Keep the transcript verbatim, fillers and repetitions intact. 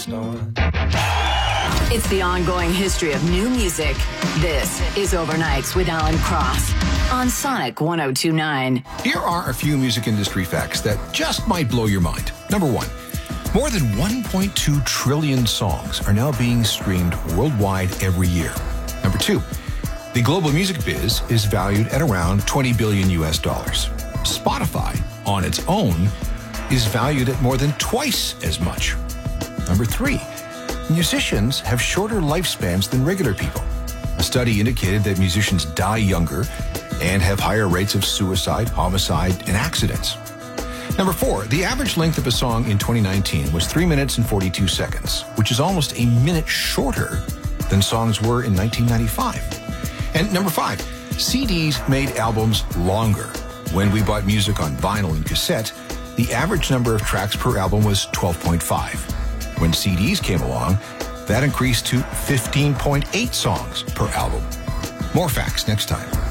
start. It's the ongoing history of new music. This is Overnights with Alan Cross on Sonic one oh two point nine. Here are a few music industry facts that just might blow your mind. Number one, more than one point two trillion songs are now being streamed worldwide every year. Number two, the global music biz is valued at around twenty billion U S dollars. Spotify, on its own, is valued at more than twice as much. Number three, musicians have shorter lifespans than regular people. A study indicated that musicians die younger and have higher rates of suicide, homicide, and accidents. Number four, the average length of a song in twenty nineteen was three minutes and forty-two seconds, which is almost a minute shorter than songs were in nineteen ninety-five. And number five, C Ds made albums longer. When we bought music on vinyl and cassette, the average number of tracks per album was twelve point five. When C Ds came along, that increased to fifteen point eight songs per album. More facts next time.